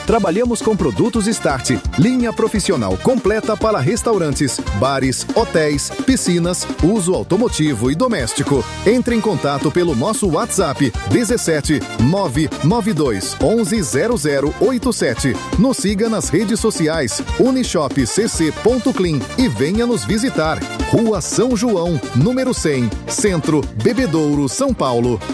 Trabalhamos com produtos Start, linha profissional completa para restaurantes, bares, hotéis, piscinas, uso automotivo e doméstico. Entre em contato pelo nosso WhatsApp 17 992 11 0087. Nos siga nas redes sociais unishopcc.clean e venha nos visitar. Rua São João, número 100, Centro, Bebedouro, São Paulo.